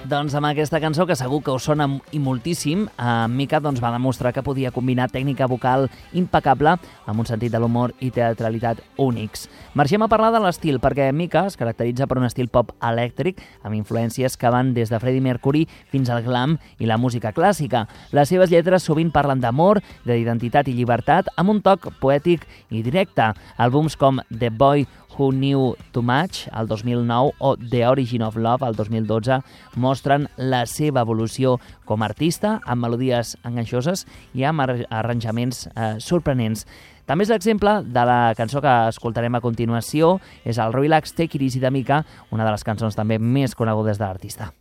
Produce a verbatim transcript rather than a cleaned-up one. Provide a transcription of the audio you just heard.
Doncs amb aquesta cançó, que segur que us sona i moltíssim, eh, Mika doncs, va demostrar que podia combinar tècnica vocal impecable amb un sentit de l'humor i teatralitat únics. Marxem a parlar de l'estil, perquè Mika es caracteritza per un estil pop elèctric amb influències que van des de Freddie Mercury fins al glam i la música clàssica. Les seves lletres sovint parlen d'amor, d'identitat i llibertat, amb un toc poètic i directe. Àlbums com The Boy Who Knew Too Much, el dos mil nou, o The Origin of Love, el dos mil dotze, mostren la seva evolució com a artista, amb melodies enganxoses i amb arranjaments eh, sorprenents. També és l'exemple de la cançó que escoltarem a continuació, és el Relax Take It Easy de Mika, una de les cançons també més conegudes de l'artista.